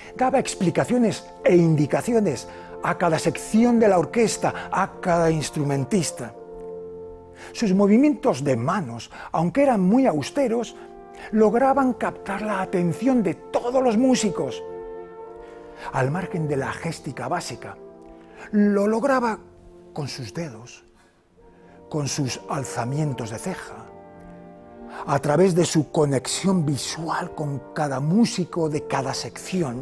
Daba explicaciones e indicaciones a cada sección de la orquesta, a cada instrumentista. Sus movimientos de manos, aunque eran muy austeros, lograban captar la atención de todos los músicos. Al margen de la géstica básica, lo lograba con sus dedos, con sus alzamientos de ceja, a través de su conexión visual con cada músico de cada sección,